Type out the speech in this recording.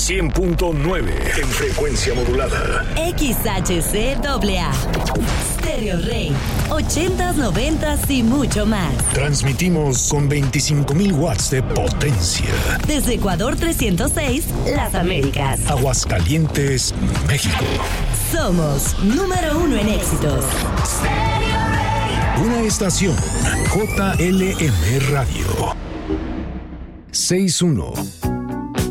100.9 en frecuencia modulada. XHCAA. Stereo Rey. 80s, 90s y mucho más. Transmitimos con 25,000 watts de potencia. Desde Ecuador 306, Las Américas. Aguascalientes, México. Somos número 1 en éxitos. Una estación JLM Radio. 61